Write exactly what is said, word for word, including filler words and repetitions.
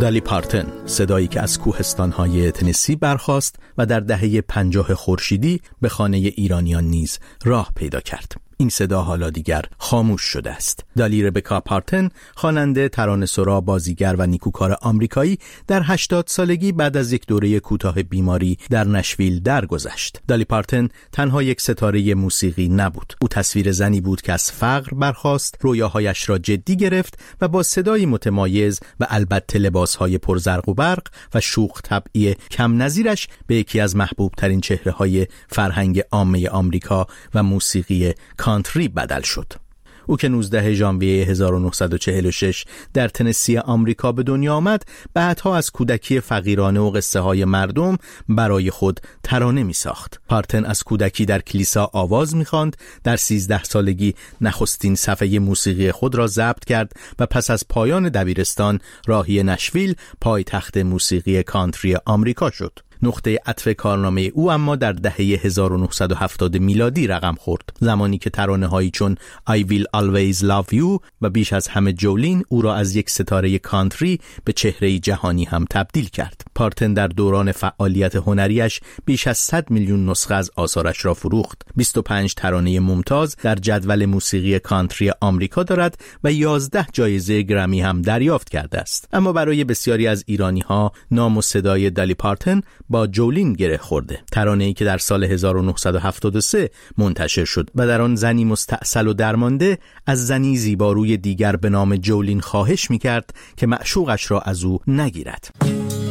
دالی پارتن، صدایی که از کوهستان‌های تنسی برخاست و در دهه پنجاه خورشیدی به خانه ایرانیان نیز راه پیدا کرد. این صدا حالا دیگر خاموش شده است. دالی ربکا پارتن، خواننده، ترانه‌سرا، بازیگر و نیکوکار آمریکایی، در هشتاد سالگی بعد از یک دوره کوتاه بیماری در نشویل درگذشت. دالی پارتن تنها یک ستاره موسیقی نبود. او تصویر زنی بود که از فقر برخاست، رویاهایش را جدی گرفت و با صدایی متمایز و البته لباسهای پرزرق و برق و شوخ طبعی کم نظیرش به یکی از محبوب ترین چهره‌های فرهنگ عامه آمریکا و موسیقی کانتری بدل شد. او که نوزدهم ژانویه هزار و نهصد و چهل و شش در تنسی آمریکا به دنیا آمد، بعدها از کودکی فقیرانه و قصه های مردم برای خود ترانه می ساخت. پارتن از کودکی در کلیسا آواز می خواند، در سیزده سالگی نخستین صفحه موسیقی خود را ضبط کرد و پس از پایان دبیرستان راهی نشویل، پایتخت موسیقی کانتری آمریکا شد. نقطه عطف کارنامه او اما در دهه هزار و نهصد و هفتاد میلادی رقم خورد، زمانی که ترانه‌هایی چون I Will Always Love You و بیش از همه جولین او را از یک ستاره کانتری به چهره جهانی هم تبدیل کرد. پارتن در دوران فعالیت هنریش بیش از صد میلیون نسخه از آثارش را فروخت. بیست و پنج ترانه ممتاز در جدول موسیقی کانتری آمریکا دارد و یازده جایزه گرمی هم دریافت کرده است. اما برای بسیاری از ایرانی‌ها نام و صدای دالی پارتن با جولین گره خورده. ترانه‌ای که در سال هزار و نهصد و هفتاد و سه منتشر شد و در آن زنی مستعسل و درمانده از زنی زیباروی دیگر به نام جولین خواهش می‌کرد که معشوقش را از او نگیرد.